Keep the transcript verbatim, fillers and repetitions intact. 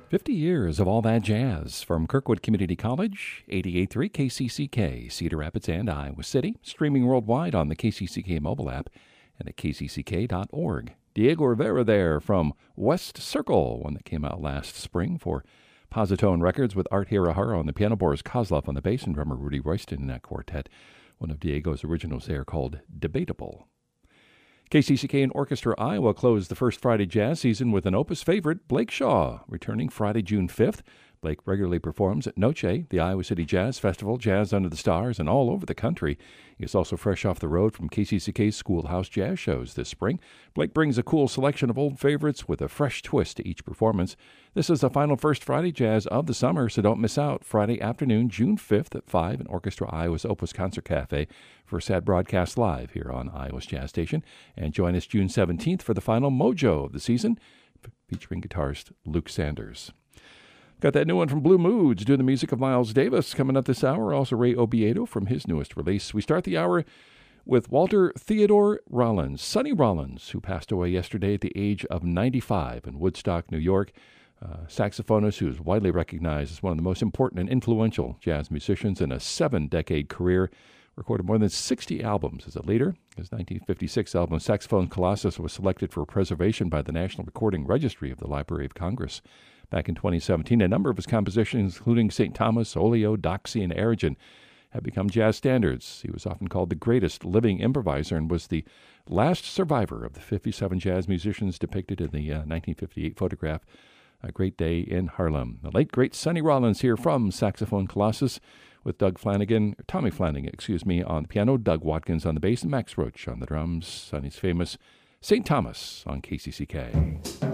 fifty years of all that jazz from Kirkwood Community College, eighty-eight point three K C C K, Cedar Rapids and Iowa City, streaming worldwide on the K C C K mobile app and at k c c k dot org. Diego Rivera there from West Circle, one that came out last spring for Positone Records with Art Hirahara on the piano, Boris Kozlov on the bass, and drummer Rudy Royston in that quartet. One of Diego's originals there called Debatable. K C C K and Orchestra Iowa closed the first Friday jazz season with an Opus favorite, Blake Shaw, returning Friday, June fifth. Blake regularly performs at Noche, the Iowa City Jazz Festival, Jazz Under the Stars, and all over the country. He is also fresh off the road from K C C K's Schoolhouse Jazz shows this spring. Blake brings a cool selection of old favorites with a fresh twist to each performance. This is the final First Friday Jazz of the summer, so don't miss out. Friday afternoon, June fifth at five in Orchestra Iowa's Opus Concert Cafe for a sad broadcast live here on Iowa's Jazz Station. And join us June seventeenth for the final Mojo of the season, featuring guitarist Luke Sanders. Got that new one from Blue Moods, doing the music of Miles Davis coming up this hour. Also Ray Obiedo from his newest release. We start the hour with Walter Theodore Rollins, Sonny Rollins, who passed away yesterday at the age of ninety-five in Woodstock, New York. Uh, saxophonist who is widely recognized as one of the most important and influential jazz musicians in a seven-decade career. Recorded more than sixty albums as a leader. His nineteen fifty-six album, Saxophone Colossus, was selected for preservation by the National Recording Registry of the Library of Congress. Back in twenty seventeen, a number of his compositions, including Saint Thomas, Oleo, Doxy, and Aragon, have become jazz standards. He was often called the greatest living improviser and was the last survivor of the fifty-seven jazz musicians depicted in the uh, nineteen fifty-eight photograph, A Great Day in Harlem. The late, great Sonny Rollins here from Saxophone Colossus with Doug Flanagan, Tommy Flanagan, excuse me, on the piano, Doug Watkins on the bass, and Max Roach on the drums. Sonny's famous Saint Thomas on K C C K.